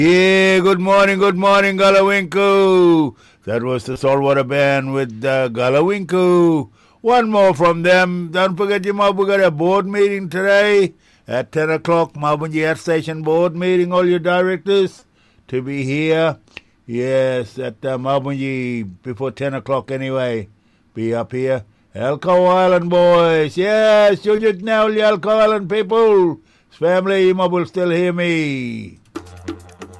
Yeah, good morning, Galawinku. That was the Saltwater Band with Galawinku. One more from them. Don't forget, we got a board meeting today at 10 o'clock. Mabunji Air Station board meeting, all your directors to be here. Yes, at Mabunji before 10 o'clock anyway. Be up here. Elko Island boys. Yes, you now, the Elko Island people. Family, you will still hear me.